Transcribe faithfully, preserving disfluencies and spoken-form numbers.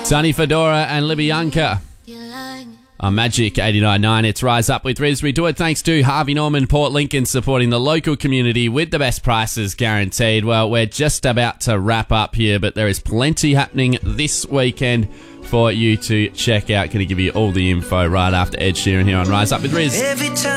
Sonny Fedora and Libyanka on Magic eighty-nine point nine. It's Rise Up with Riz. We do it thanks to Harvey Norman Port Lincoln, supporting the local community with the best prices guaranteed. Well, we're just about to wrap up here, but there is plenty happening this weekend for you to check out. Going to give you all the info right after Ed Sheeran here on Rise Up with Riz. Every time